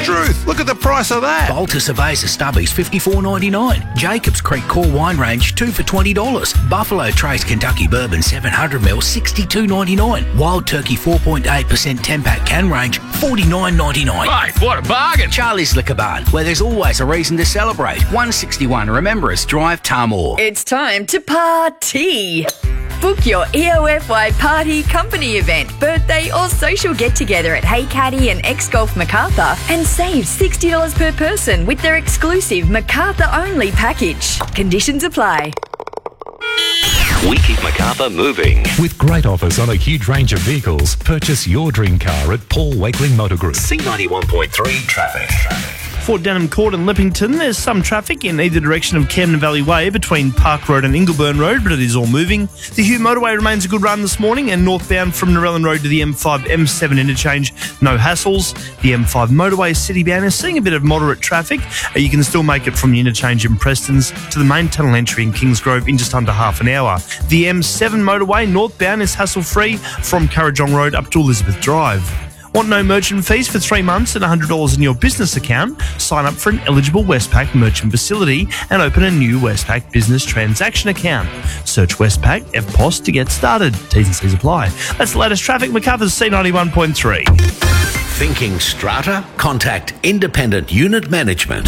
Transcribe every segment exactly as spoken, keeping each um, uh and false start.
Truth, look at the price of that. Bolter Cerveza Stubbies fifty-four ninety-nine. Jacobs Creek Core Wine Range two for twenty dollars. Buffalo Trace Kentucky Bourbon seven hundred mil sixty-two ninety-nine. Wild Turkey four point eight percent ten pack can range forty-nine ninety-nine. Mate, what a bargain. Charlie's Liquor Barn, where there's always a reason to celebrate. one sixty-one Remember Us Drive, Tamor. It's time to party. Book your E O F Y party, company event, birthday or social get-together at Hey Caddy and X-Golf Macarthur and save sixty dollars per person with their exclusive Macarthur-only package. Conditions apply. We keep Macarthur moving. With great offers on a huge range of vehicles, purchase your dream car at Paul Wakeling Motor Group. C ninety-one point three traffic. For Denham Court and Lippington, there's some traffic in either direction of Camden Valley Way between Park Road and Ingleburn Road, but it is all moving. The Hugh Motorway remains a good run this morning, and northbound from Narellan Road to the M five M seven interchange, no hassles. The M five Motorway citybound is seeing a bit of moderate traffic. You can still make it from the interchange in Prestons to the main tunnel entry in Kingsgrove in just under half an hour. The M seven Motorway northbound is hassle-free from Currajong Road up to Elizabeth Drive. Want no merchant fees for three months and one hundred dollars in your business account? Sign up for an eligible Westpac merchant facility and open a new Westpac business transaction account. Search Westpac F P O S to get started. T's and C's apply. That's the latest traffic. Macarthur's C ninety-one point three. Thinking strata? Contact Independent Unit Management.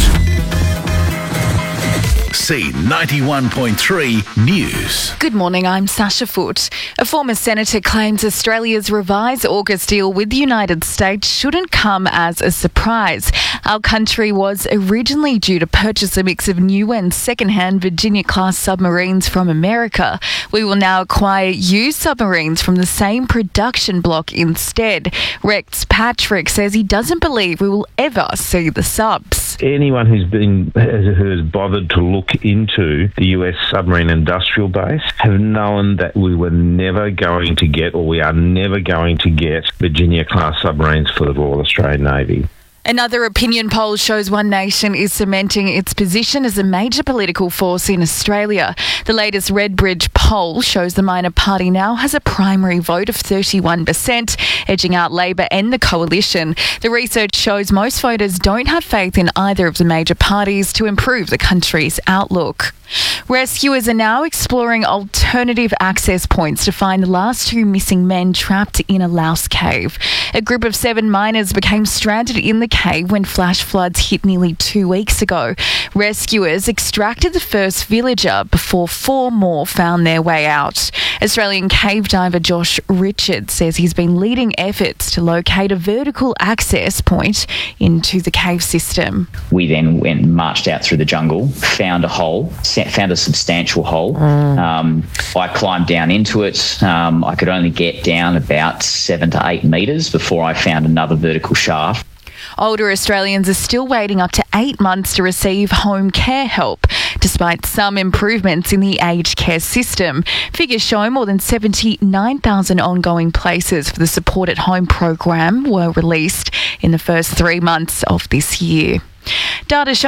C ninety-one point three News. Good morning, I'm Sasha Foote. A former senator claims Australia's revised AUKUS deal with the United States shouldn't come as a surprise. Our country was originally due to purchase a mix of new and second-hand Virginia-class submarines from America. We will now acquire used submarines from the same production block instead. Rex Patrick says he doesn't believe we will ever see the subs. Anyone who's been who has bothered to look into the U S submarine industrial base have known that we were never going to get, or we are never going to get, Virginia-class submarines for the Royal Australian Navy. Another opinion poll shows One Nation is cementing its position as a major political force in Australia. The latest Redbridge poll shows the minor party now has a primary vote of thirty-one percent, edging out Labor and the Coalition. The research shows most voters don't have faith in either of the major parties to improve the country's outlook. Rescuers are now exploring alternative access points to find the last two missing men trapped in a louse cave. A group of seven miners became stranded in the cave when flash floods hit nearly two weeks ago. Rescuers extracted the first villager before four more found their way out. Australian cave diver Josh Richards says he's been leading efforts to locate a vertical access point into the cave system. We then went and marched out through the jungle, found a hole, found a substantial hole. Mm. Um, I climbed down into it. Um, I could only get down about seven to eight metres before I found another vertical shaft. Older Australians are still waiting up to eight months to receive home care help, despite some improvements in the aged care system. Figures show more than seventy-nine thousand ongoing places for the Support at Home program were released in the first three months of this year. Data shows